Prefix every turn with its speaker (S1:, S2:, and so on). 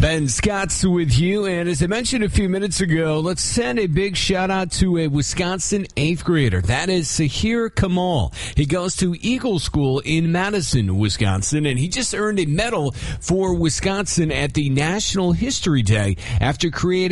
S1: Ben Scott's with you, and as I mentioned a few minutes ago, let's send a big shout out to a Wisconsin 8th grader. That is Sahir Kamal. He goes to Eagle School in Madison, Wisconsin, and he just earned a medal for Wisconsin at the National History Day after creating